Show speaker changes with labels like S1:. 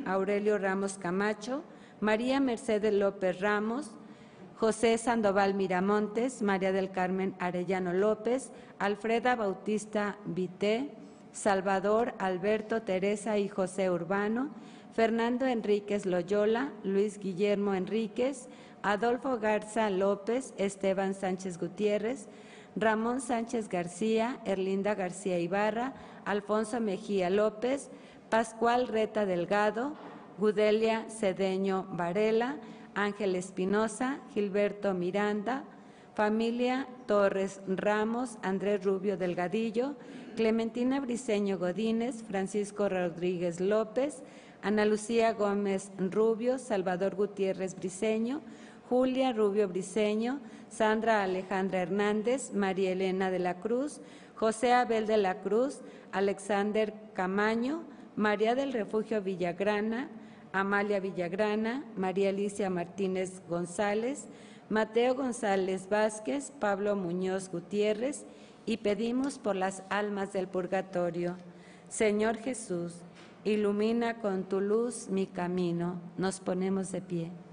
S1: Aurelio Ramos Camacho, María Mercedes López Ramos, José Sandoval Miramontes, María del Carmen Arellano López, Alfreda Bautista Vité, Salvador Alberto Teresa y José Urbano, Fernando Enríquez Loyola, Luis Guillermo Enríquez, Adolfo Garza López, Esteban Sánchez Gutiérrez, Ramón Sánchez García, Erlinda García Ibarra, Alfonso Mejía López, Pascual Reta Delgado, Gudelia Cedeño Varela, Ángel Espinosa, Gilberto Miranda, familia Torres Ramos, Andrés Rubio Delgadillo, Clementina Briceño Godínez, Francisco Rodríguez López, Ana Lucía Gómez Rubio, Salvador Gutiérrez Briceño, Julia Rubio Briceño, Sandra Alejandra Hernández, María Elena de la Cruz, José Abel de la Cruz, Alexander Camaño, María del Refugio Villagrana, Amalia Villagrana, María Alicia Martínez González, Mateo González Vázquez, Pablo Muñoz Gutiérrez, y pedimos por las almas del purgatorio. Señor Jesús, ilumina con tu luz mi camino. Nos ponemos de pie.